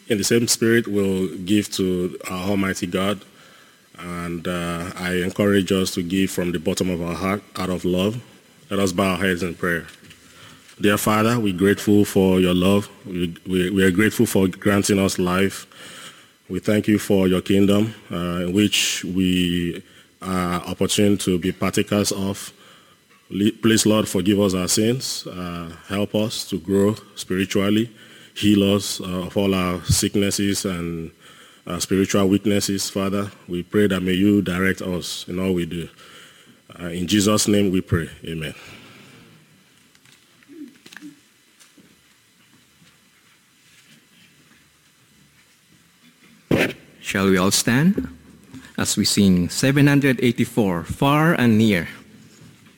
In the same spirit, we'll give to our Almighty God. And I encourage us to give from the bottom of our heart, out of love. Let us bow our heads in prayer. Dear Father, we're grateful for your love. We are grateful for granting us life. We thank you for your kingdom, in which we are opportune to be partakers of. Please, Lord, forgive us our sins. Help us to grow spiritually. Heal us of all our sicknesses and spiritual weaknesses, Father. We pray that may you direct us in all we do. In Jesus' name we pray. Amen. Shall we all stand as we sing 784, Far and Near?